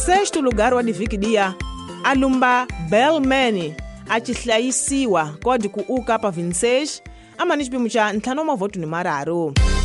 sexto lugar wa divikidia alumba Bellman a chihlayisiwa kodi ku UKapa 26 ama ni xipimo xa 5 mavoto ni mararo.